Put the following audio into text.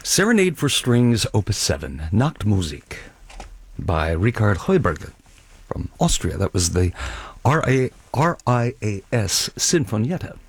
Serenade for Strings, Opus 7, Nachtmusik, by Richard Heuberger from Austria. That was the RIAS Sinfonietta.